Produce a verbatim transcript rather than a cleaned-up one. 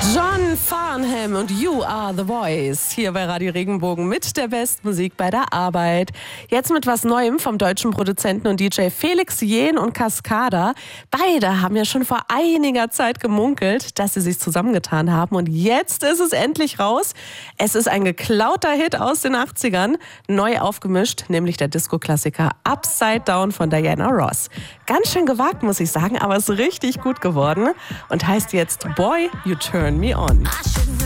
John Farnham und You Are The Voice hier bei Radio Regenbogen mit der Bestmusik bei der Arbeit. Jetzt mit was Neuem vom deutschen Produzenten und D J Felix Jähn und Cascada. Beide haben ja schon vor einiger Zeit gemunkelt, dass sie sich zusammengetan haben und jetzt ist es endlich raus. Es ist ein geklauter Hit aus den achtzigern, neu aufgemischt, nämlich der Disco-Klassiker Upside Down von Diana Ross. Ganz schön gewagt, muss ich sagen, aber ist richtig gut geworden und heißt jetzt Boy, You Turn Me On.